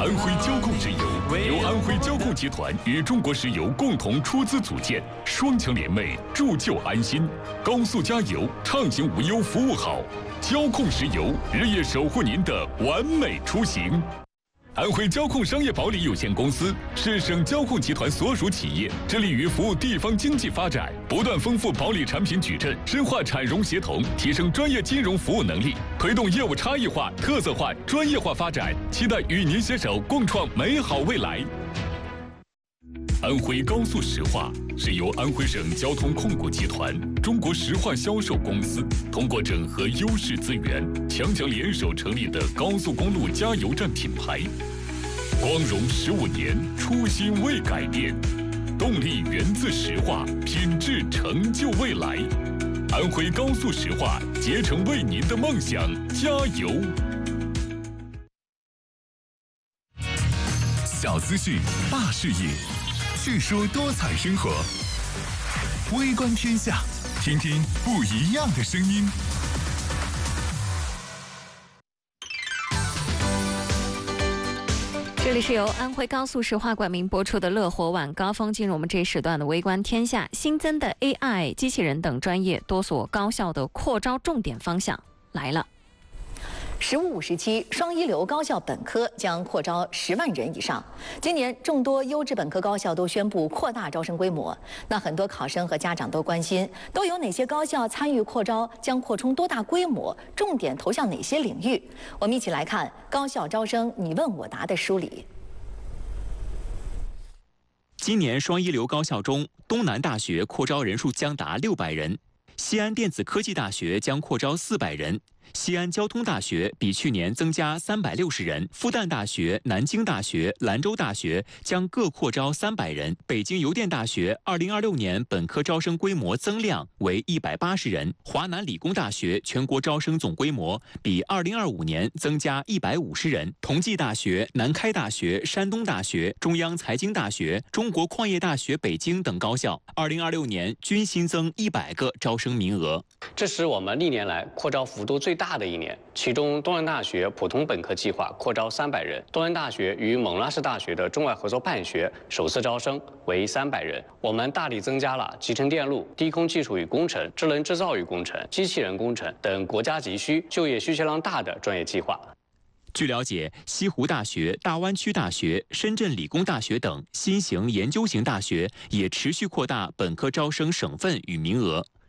安徽交控石油由安徽交控集团与中国石油共同出资组建，双强联袂，铸就安心。高速加油，畅行无忧，服务好。交控石油日夜守护您的完美出行。安徽交控商业保理有限公司是省交控集团所属企业，致力于服务地方经济发展，不断丰富保理产品矩阵，深化产融协同，提升专业金融服务能力，推动业务差异化、特色化、专业化发展，期待与您携手共创美好未来。安徽高速石化是由安徽省交通控股集团、中国石化销售公司通过整合优势资源，强强联手成立的高速公路加油站品牌。光荣15年，初心未改变，动力源自石化，品质成就未来。安徽高速石化，竭诚为您的梦想加油。小资讯，大视野。细说多彩生活，微观天下，听听不一样的声音。 这里是由安徽高速石化冠名播出的乐活晚高峰，进入我们这一时段的微观天下。新增的 AI、机器人等专业多所高校的扩招重点方向来了。 15、57双一流高校本科将扩招10万人以上。今年，众多优质本科高校都宣布扩大招生规模。那很多考生和家长都关心，都有哪些高校参与扩招，将扩充多大规模，重点投向哪些领域？我们一起来看高校招生你问我答的梳理。 今年双一流高校中，东南大学扩招人数将达600人，西安电子科技大学将扩招400人。西安交通大学比去年增加360人，复旦大学、南京大学、兰州大学将各扩招300人。北京邮电大学2026年本科招生规模增量为180人。华南理工大学全国招生总规模比2025年增加150人。同济大学、南开大学、山东大学、中央财经大学、中国矿业大学北京等高校2026年均新增100个招生名额。 这是我们历年来扩招幅度最大的一年，其中东南大学普通本科计划扩招300人，东南大学与蒙拉士大学的中外合作办学首次招生为300人。我们大力增加了集成电路、低空技术与工程、智能制造与工程、机器人工程等国家急需、就业需求量大的专业计划。 据了解，西湖大学、大湾区大学、深圳理工大学等新型研究型大学也持续扩大本科招生省份与名额。